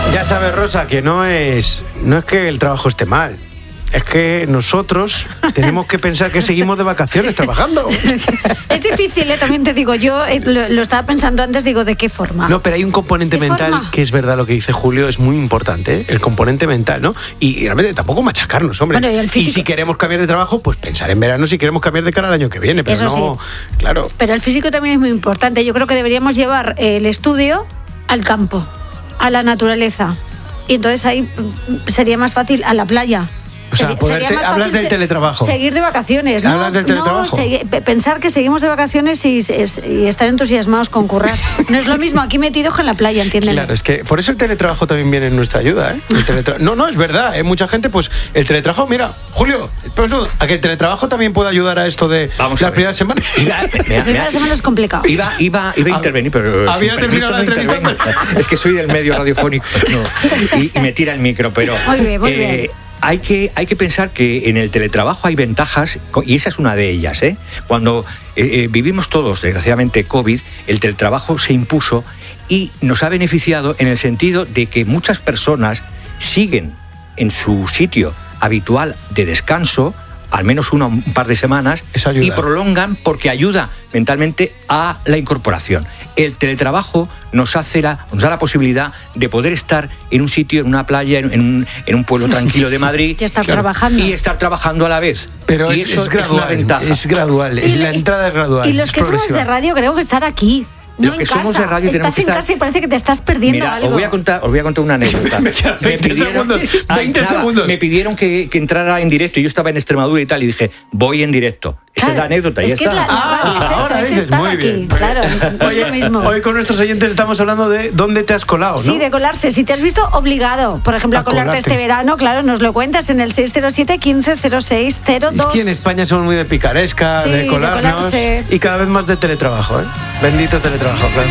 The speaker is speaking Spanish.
Ya sabes, Rosa, que no es que el trabajo esté mal. Es que nosotros tenemos que pensar que seguimos de vacaciones trabajando. Es difícil, también te digo, yo lo estaba pensando antes, digo, ¿de qué forma? No, pero hay un componente mental forma? que es verdad lo que dice Julio, es muy importante, ¿eh? El componente mental, ¿no? Y realmente tampoco machacarnos, hombre. Bueno, y el físico. Y si queremos cambiar de trabajo, pues pensar en verano si queremos cambiar de cara al año que viene, pero Eso no, sí. Claro. Pero el físico también es muy importante. Yo creo que deberíamos llevar el estudio al campo, a la naturaleza. Y entonces ahí sería más fácil a la playa. O sea, hablas del teletrabajo. Seguir de vacaciones, ¿no? ¿Hablas del teletrabajo? Pensar que seguimos de vacaciones y estar entusiasmados con currar. No es lo mismo aquí metidos que en la playa, ¿entienden? Claro, es que por eso el teletrabajo también viene en nuestra ayuda, ¿eh? No, es verdad, ¿eh? Mucha gente, pues, el teletrabajo, mira, Julio, pues, a que el teletrabajo también puede ayudar a esto de las primeras semanas. La primera semana es complicado. Iba a intervenir, pero... Había terminado la entrevista. Es que soy del medio radiofónico y me tira el micro, pero... Muy bien. Hay que pensar que en el teletrabajo hay ventajas, y esa es una de ellas, ¿eh? Cuando vivimos todos, desgraciadamente, COVID, el teletrabajo se impuso y nos ha beneficiado en el sentido de que muchas personas siguen en su sitio habitual de descanso, al menos un par de semanas, y prolongan porque ayuda mentalmente a la incorporación. El teletrabajo nos da la posibilidad de poder estar en un sitio, en una playa, en un pueblo tranquilo de Madrid y estar trabajando. Y estar trabajando a la vez. Pero y eso es gradual, una ventaja. Es gradual, la entrada es gradual. Y los que somos de radio queremos estar aquí. No en casa. De radio, estás en casa y parece que te estás perdiendo algo. Os voy a contar una anécdota. 20 segundos. Me pidieron que entrara en directo y yo estaba en Extremadura y tal, y dije, voy en directo. Esa es la anécdota. Es que la radio es estar muy aquí. Bien. Claro, es lo mismo. Hoy con nuestros oyentes estamos hablando de dónde te has colado, ¿no? Sí, de colarse. Si te has visto obligado, por ejemplo, a colarte este verano, claro, nos lo cuentas en el 607 15 06 02. Es que en España somos muy de picaresca, sí, de colarnos, colarse. y cada vez más de teletrabajo, ¿eh? Bendito teletrabajo, claro.